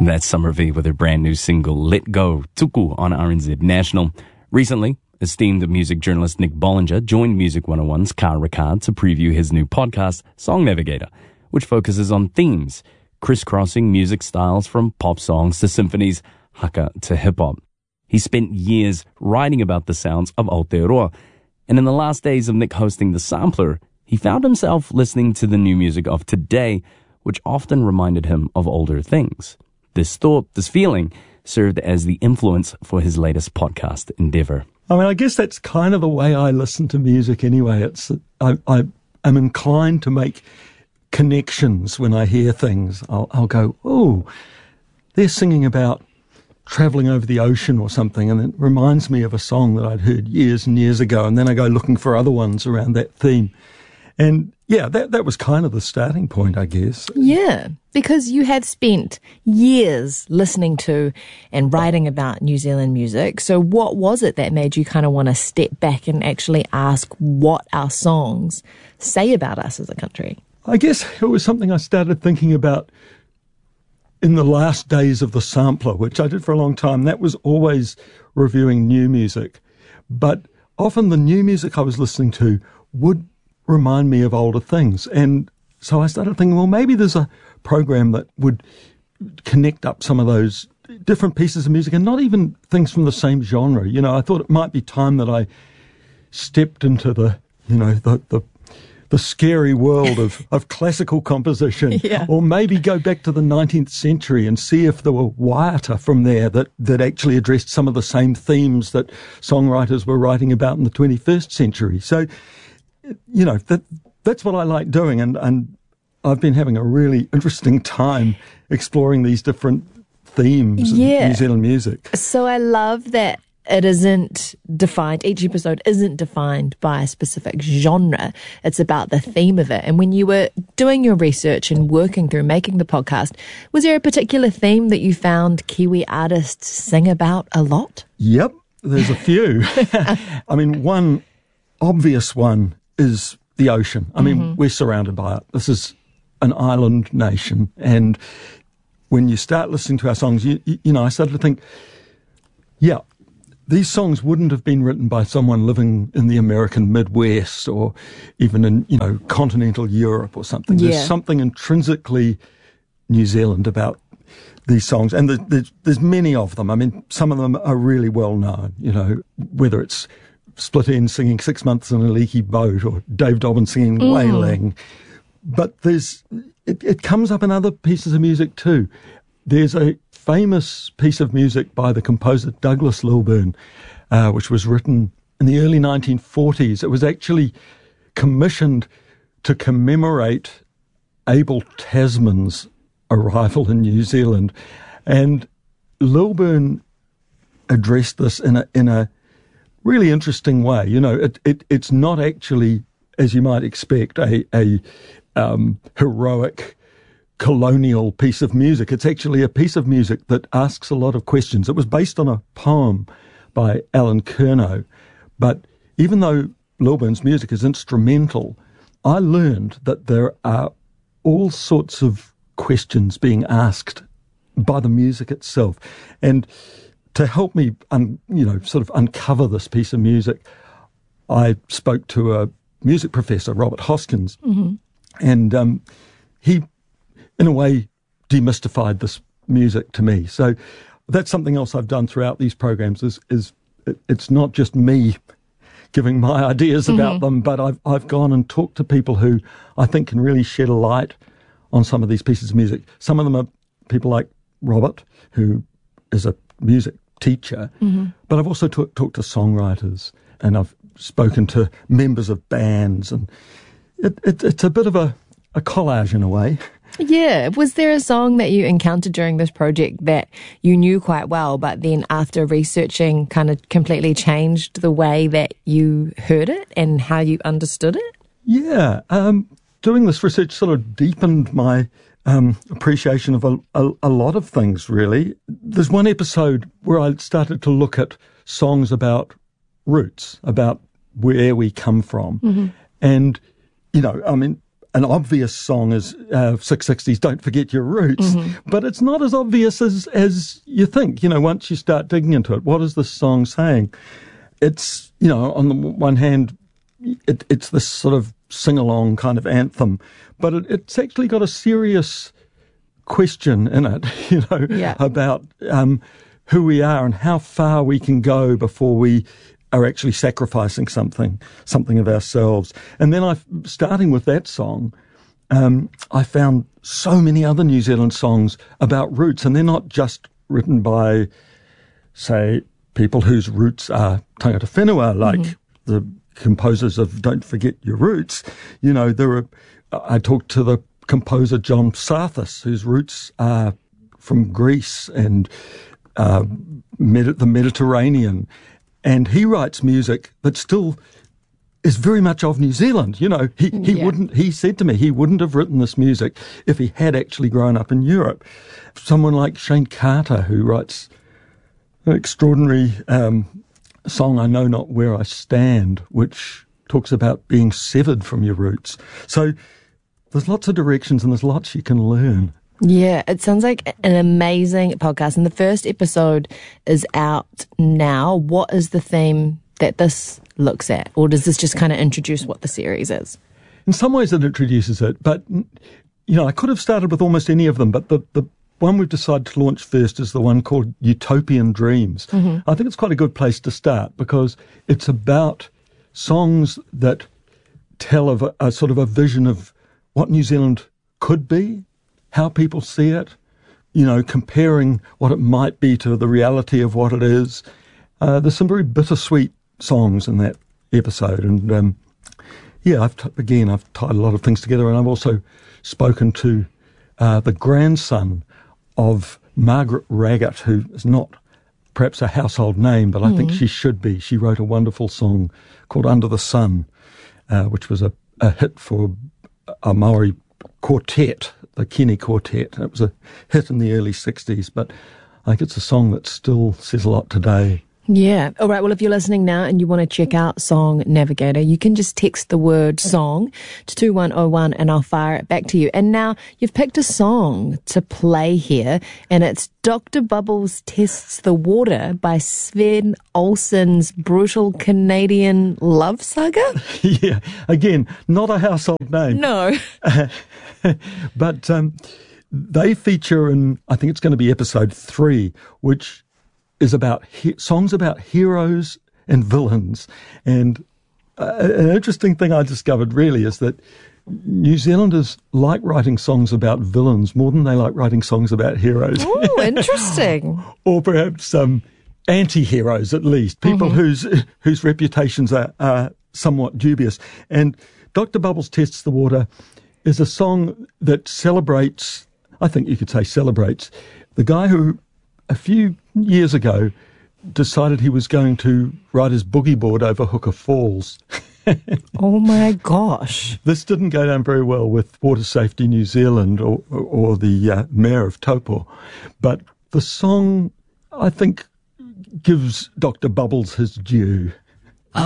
That's Summer V with her brand new single, Let Go, Tuku, on RNZ National. Recently, esteemed music journalist Nick Bollinger joined Music 101's Car Ricard to preview his new podcast, Song Navigator, which focuses on themes, crisscrossing music styles from pop songs to symphonies, haka to hip-hop. He spent years writing about the sounds of Aotearoa, and in the last days of Nick hosting The Sampler, he found himself listening to the new music of today, which often reminded him of older things. This thought, this feeling, served as the influence for his latest podcast endeavor. I mean, I guess that's kind of the way I listen to music anyway. I am inclined to make connections when I hear things. I'll go, oh, they're singing about travelling over the ocean or something, and it reminds me of a song that I'd heard years and years ago, and then I go looking for other ones around that theme. And yeah, that was kind of the starting point, I guess. Yeah, because you have spent years listening to and writing about New Zealand music. So what was it that made you kind of want to step back and actually ask what our songs say about us as a country? I guess it was something I started thinking about in the last days of The Sampler, which I did for a long time. That was always reviewing new music. But often the new music I was listening to would remind me of older things. And so I started thinking, well, maybe there's a program that would connect up some of those different pieces of music and not even things from the same genre. You know, I thought it might be time that I stepped into the scary world of classical composition, yeah. Or maybe go back to the 19th century and see if there were waiata from there that actually addressed some of the same themes that songwriters were writing about in the 21st century. So, you know, that's what I like doing, and I've been having a really interesting time exploring these different themes in New Zealand music. So I love that it isn't defined, each episode isn't defined by a specific genre. It's about the theme of it. And when you were doing your research and working through making the podcast, was there a particular theme that you found Kiwi artists sing about a lot? Yep, there's a few. I mean, one obvious one is the ocean. I mean, we're surrounded by it. This is an island nation. And when you start listening to our songs, you know, I started to think, yeah, these songs wouldn't have been written by someone living in the American Midwest or even in, you know, continental Europe or something. Yeah. There's something intrinsically New Zealand about these songs. And there's many of them. I mean, some of them are really well known, you know, whether it's Split Enz singing 6 Months in a Leaky Boat or Dave Dobbyn singing Wailing. But it comes up in other pieces of music too. There's a famous piece of music by the composer Douglas Lilburn, which was written in the early 1940s. It was actually commissioned to commemorate Abel Tasman's arrival in New Zealand. And Lilburn addressed this in a really interesting way. You know, it's not actually, as you might expect, a heroic colonial piece of music. It's actually a piece of music that asks a lot of questions. It was based on a poem by Alan Curnow, but even though Lilburn's music is instrumental, I learned that there are all sorts of questions being asked by the music itself. And to help me, sort of uncover this piece of music, I spoke to a music professor, Robert Hoskins, and he, in a way, demystified this music to me. So that's something else I've done throughout these programs. Is it's not just me giving my ideas about them, but I've gone and talked to people who I think can really shed a light on some of these pieces of music. Some of them are people like Robert, who is a music teacher, but I've also talked to songwriters, and I've spoken to members of bands, and it's a bit of a collage in a way. Yeah. Was there a song that you encountered during this project that you knew quite well, but then after researching kind of completely changed the way that you heard it and how you understood it? Yeah. Doing this research sort of deepened my appreciation of a lot of things, really. There's one episode where I started to look at songs about roots, about where we come from. And, you know, I mean, an obvious song as 660's Don't Forget Your Roots, but it's not as obvious as you think, once you start digging into it. What is this song saying? It's, on the one hand, it's this sort of sing-along kind of anthem, but it's actually got a serious question in it, about who we are and how far we can go before we are actually sacrificing something of ourselves. And then starting with that song, I found so many other New Zealand songs about roots, and they're not just written by, say, people whose roots are tangata whenua, like the composers of Don't Forget Your Roots. I talked to the composer John Psathis, whose roots are from Greece and the Mediterranean. And he writes music that still is very much of New Zealand. He said to me he wouldn't have written this music if he had actually grown up in Europe. Someone like Shane Carter, who writes an extraordinary song, I Know Not Where I Stand, which talks about being severed from your roots. So there's lots of directions and there's lots you can learn. Yeah, it sounds like an amazing podcast. And the first episode is out now. What is the theme that this looks at? Or does this just kind of introduce what the series is? In some ways it introduces it. But, I could have started with almost any of them. But the one we've decided to launch first is the one called Utopian Dreams. I think it's quite a good place to start because it's about songs that tell of a sort of a vision of what New Zealand could be, how people see it, comparing what it might be to the reality of what it is. There's some very bittersweet songs in that episode. And, I've tied a lot of things together. And I've also spoken to the grandson of Margaret Raggett, who is not perhaps a household name, but I think she should be. She wrote a wonderful song called Under the Sun, which was a hit for a Maori quartet, the Kini Quartet. It was a hit in the early 60s, but I think it's a song that still says a lot today. Yeah. All right. Well, if you're listening now and you want to check out Song Navigator, you can just text the word song to 2101 and I'll fire it back to you. And now you've picked a song to play here, and it's Dr. Bubbles Tests the Water by Sven Olsen's brutal Canadian love saga. Yeah. Again, not a household name. No. But they feature in, I think it's going to be episode 3, which is about songs about heroes and villains. And an interesting thing I discovered really is that New Zealanders like writing songs about villains more than they like writing songs about heroes. Oh, interesting. Or perhaps anti-heroes, at least, people whose reputations are somewhat dubious. And Dr. Bubbles Tests the Water is a song that celebrates, I think you could say celebrates, the guy who a few years ago decided he was going to ride his boogie board over Hooker Falls. Oh my gosh. This didn't go down very well with Water Safety New Zealand or the mayor of Taupo. But the song, I think, gives Dr. Bubbles his due.